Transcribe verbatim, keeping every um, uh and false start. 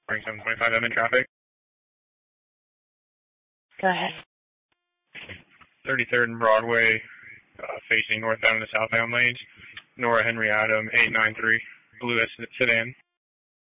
twenty-seven twenty-five, I'm in traffic. Go ahead. thirty-third and Broadway, uh, facing northbound in the southbound lanes. Nora Henry Adam, eight nine three, blue sedan.